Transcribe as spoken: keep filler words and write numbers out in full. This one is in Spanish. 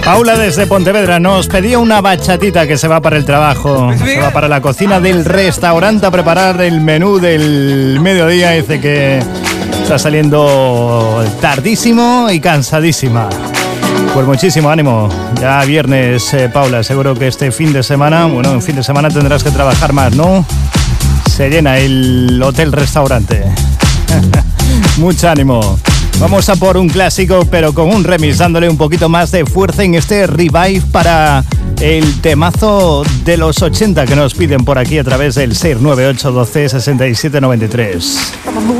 Paula desde Pontevedra nos pedía una bachatita que se va para el trabajo, se va para la cocina del restaurante a preparar el menú del mediodía. Dice que está saliendo tardísimo y cansadísima. Pues muchísimo ánimo. Ya viernes, eh, Paula, seguro que este fin de semana, bueno, en fin de semana tendrás que trabajar más, ¿no? Se llena el hotel-restaurante. Mucho ánimo. Vamos a por un clásico, pero con un remix, dándole un poquito más de fuerza en este revive para el temazo de los ochenta que nos piden por aquí a través del seis nueve ocho uno dos seis siete nueve tres.